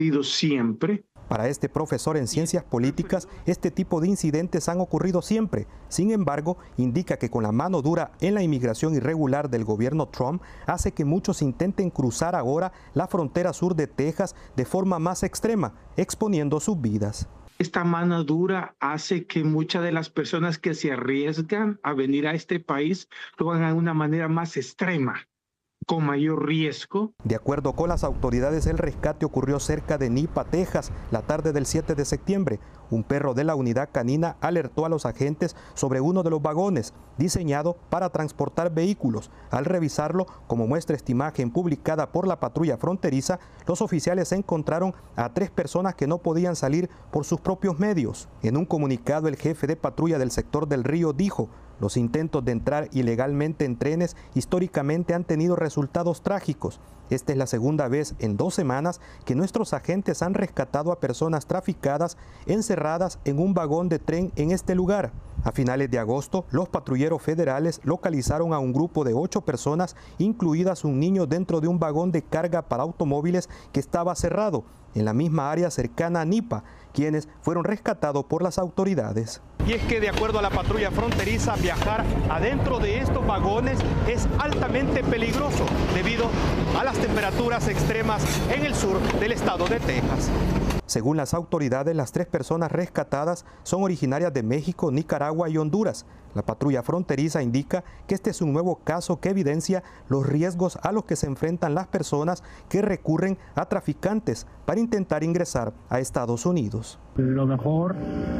Siempre. Para este profesor en ciencias políticas, este tipo de incidentes han ocurrido siempre. Sin embargo, indica que con la mano dura en la inmigración irregular del gobierno Trump, hace que muchos intenten cruzar ahora la frontera sur de Texas de forma más extrema, exponiendo sus vidas. Esta mano dura hace que muchas de las personas que se arriesgan a venir a este país lo hagan de una manera más extrema, con mayor riesgo. De acuerdo con las autoridades, el rescate ocurrió cerca de Nipa, Texas, la tarde del 7 de septiembre. Un perro de la unidad canina alertó a los agentes sobre uno de los vagones, diseñado para transportar vehículos. Al revisarlo, como muestra esta imagen publicada por la patrulla fronteriza, los oficiales encontraron a 3 personas que no podían salir por sus propios medios. En un comunicado, el jefe de patrulla del sector del río dijo: los intentos de entrar ilegalmente en trenes históricamente han tenido resultados trágicos. Esta es la segunda vez en 2 semanas que nuestros agentes han rescatado a personas traficadas encerradas en un vagón de tren en este lugar. A finales de agosto, los patrulleros federales localizaron a un grupo de 8 personas, incluidas un niño, dentro de un vagón de carga para automóviles que estaba cerrado en la misma área cercana a Nipa, quienes fueron rescatados por las autoridades. Y es que, de acuerdo a la patrulla fronteriza, viajar adentro de estos vagones es altamente peligroso debido a las temperaturas extremas en el sur del estado de Texas. Según las autoridades, las 3 personas rescatadas son originarias de México, Nicaragua y Honduras. La patrulla fronteriza indica que este es un nuevo caso que evidencia los riesgos a los que se enfrentan las personas que recurren a traficantes para intentar ingresar a Estados Unidos. Lo mejor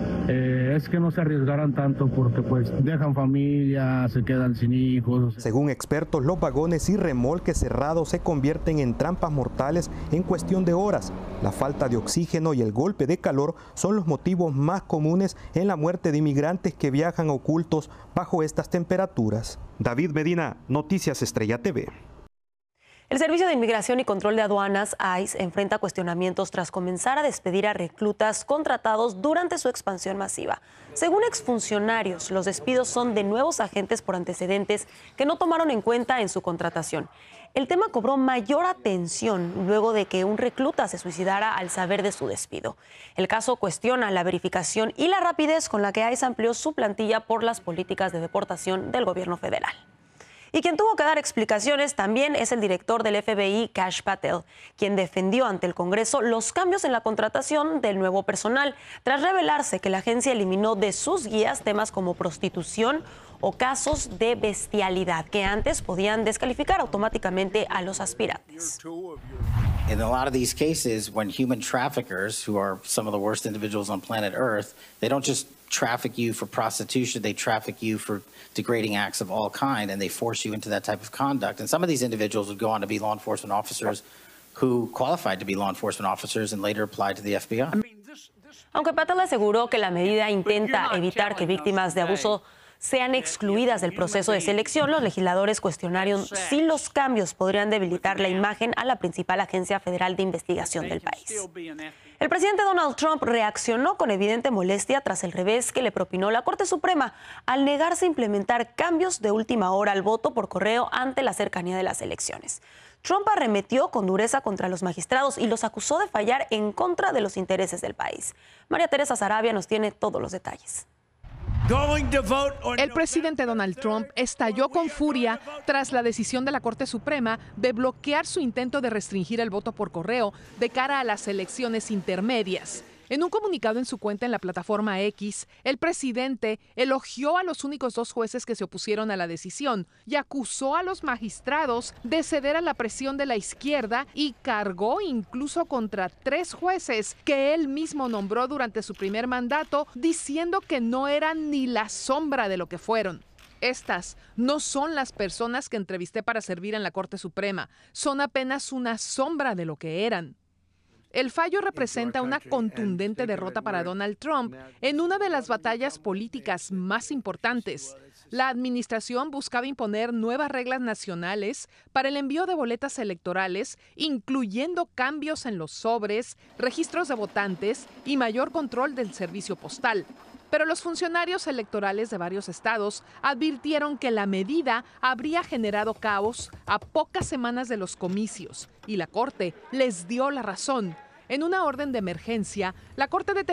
es que no se arriesgaran tanto porque pues dejan familia, se quedan sin hijos. Según expertos, los vagones y remolques cerrados se convierten en trampas mortales en cuestión de horas. La falta de oxígeno y el golpe de calor son los motivos más comunes en la muerte de inmigrantes que viajan ocultos bajo estas temperaturas. David Medina, Noticias Estrella TV. El Servicio de Inmigración y Control de Aduanas, ICE, enfrenta cuestionamientos tras comenzar a despedir a reclutas contratados durante su expansión masiva. Según exfuncionarios, los despidos son de nuevos agentes por antecedentes que no tomaron en cuenta en su contratación. El tema cobró mayor atención luego de que un recluta se suicidara al saber de su despido. El caso cuestiona la verificación y la rapidez con la que ICE amplió su plantilla por las políticas de deportación del gobierno federal. Y quien tuvo que dar explicaciones también es el director del FBI, Kash Patel, quien defendió ante el Congreso los cambios en la contratación del nuevo personal, tras revelarse que la agencia eliminó de sus guías temas como prostitución o casos de bestialidad, que antes podían descalificar automáticamente a los aspirantes. In a lot of these cases, when human traffickers, who are some of the worst individuals on planet Earth, they don't just traffic you for prostitution, they traffic you for degrading acts of all kind, and they force you into that type of conduct. And some of these individuals would go on to be law enforcement officers who qualified to be law enforcement officers and later applied to the FBI. Aunque Patel aseguró que la medida intenta evitar que víctimas de abuso sean excluidas del proceso de selección, los legisladores cuestionaron si los cambios podrían debilitar la imagen a la principal agencia federal de investigación del país. El presidente Donald Trump reaccionó con evidente molestia tras el revés que le propinó la Corte Suprema al negarse a implementar cambios de última hora al voto por correo ante la cercanía de las elecciones. Trump arremetió con dureza contra los magistrados y los acusó de fallar en contra de los intereses del país. María Teresa Sarabia nos tiene todos los detalles. El presidente Donald Trump estalló con furia tras la decisión de la Corte Suprema de bloquear su intento de restringir el voto por correo de cara a las elecciones intermedias. En un comunicado en su cuenta en la plataforma X, el presidente elogió a los únicos 2 jueces que se opusieron a la decisión y acusó a los magistrados de ceder a la presión de la izquierda y cargó incluso contra 3 jueces que él mismo nombró durante su primer mandato, diciendo que no eran ni la sombra de lo que fueron. Estas no son las personas que entrevisté para servir en la Corte Suprema, son apenas una sombra de lo que eran. El fallo representa una contundente derrota para Donald Trump en una de las batallas políticas más importantes. La administración buscaba imponer nuevas reglas nacionales para el envío de boletas electorales, incluyendo cambios en los sobres, registros de votantes y mayor control del servicio postal. Pero los funcionarios electorales de varios estados advirtieron que la medida habría generado caos a pocas semanas de los comicios y la Corte les dio la razón. En una orden de emergencia, la Corte